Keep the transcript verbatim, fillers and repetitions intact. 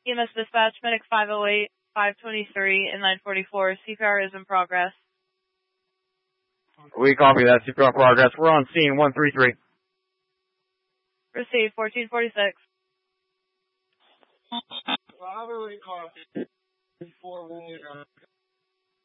E M S dispatch, medic five oh eight, five twenty-three, and nine forty-four. C P R is in progress. We copy that. C P R progress. We're on scene one three three. Proceed, fourteen forty-six. Robbery copy. Before we